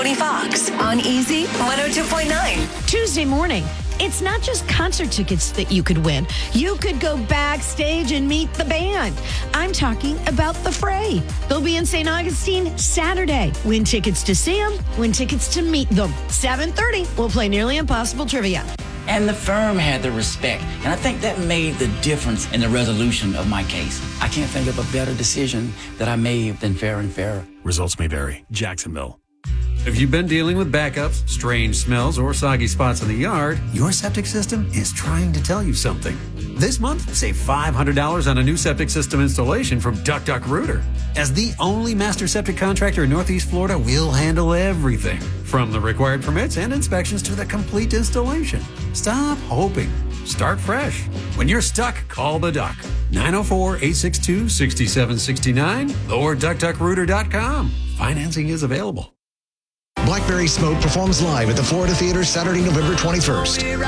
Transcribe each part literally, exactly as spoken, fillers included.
Tony Fox on Easy one oh two point nine. Tuesday morning. It's not just concert tickets that you could win. You could go backstage and meet the band. I'm talking about The Fray. They'll be in Saint Augustine Saturday. Win tickets to see them, win tickets to meet them. seven thirty, we'll play Nearly Impossible Trivia. And the firm had the respect. And I think that made the difference in the resolution of my case. I can't think of a better decision that I made than Fair and Fair. Results may vary. Jacksonville. If you've been dealing with backups, strange smells, or soggy spots in the yard, your septic system is trying to tell you something. This month, save five hundred dollars on a new septic system installation from Duck Duck Rooter. As the only master septic contractor in Northeast Florida, we'll handle everything, from the required permits and inspections to the complete installation. Stop hoping. Start fresh. When you're stuck, call the Duck. nine oh four, eight six two, six seven six nine or duck duck rooter dot com. Financing is available. Blackberry Smoke performs live at the Florida Theater Saturday, November twenty-first. Tickets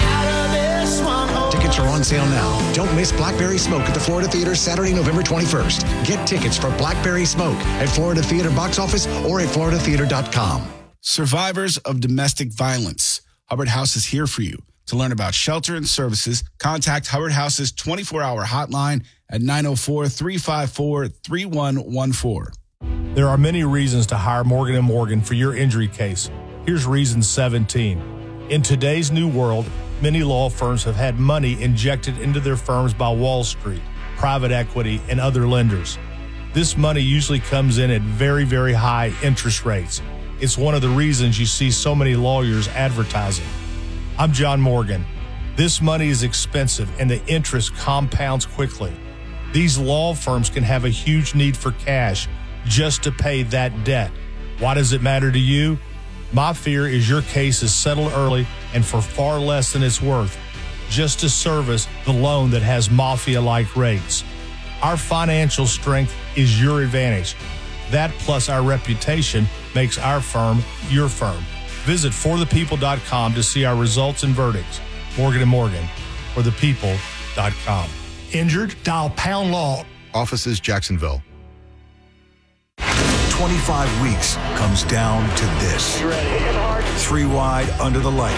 are on sale now. Don't miss Blackberry Smoke at the Florida Theater Saturday, November twenty-first. Get tickets for Blackberry Smoke at Florida Theater box office or at florida theater dot com. Survivors of domestic violence. Hubbard House is here for you. To learn about shelter and services, contact Hubbard House's twenty-four hour hotline at nine oh four, three five four, three one one four. There are many reasons to hire Morgan and Morgan for your injury case. Here's reason seventeen. In today's new world, many law firms have had money injected into their firms by Wall Street, private equity, and other lenders. This money usually comes in at very, very high interest rates. It's one of the reasons you see so many lawyers advertising. I'm John Morgan. This money is expensive and the interest compounds quickly. These law firms can have a huge need for cash just to pay that debt. Why does it matter to you? My fear is your case is settled early and for far less than it's worth, just to service the loan that has mafia-like rates. Our financial strength is your advantage. That plus our reputation makes our firm your firm. Visit for the people dot com to see our results and verdicts. Morgan and Morgan, for the people dot com. Injured? Dial Pound Law. Offices Jacksonville. twenty-five weeks comes down to this. Three wide under the light.